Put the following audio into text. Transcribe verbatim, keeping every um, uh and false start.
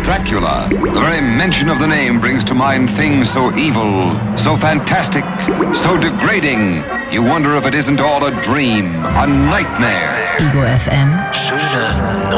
Dracula. The very mention of the name brings to mind things so evil, so fantastic, so degrading. You wonder if it isn't all a dream, a nightmare. Ego F M. Schöne